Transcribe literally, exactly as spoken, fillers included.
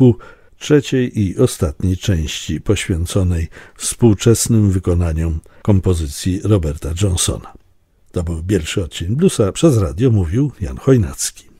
ku trzeciej i ostatniej części poświęconej współczesnym wykonaniom kompozycji Roberta Johnsona. To był pierwszy odcinek Bluesa. Przez radio mówił Jan Chojnacki.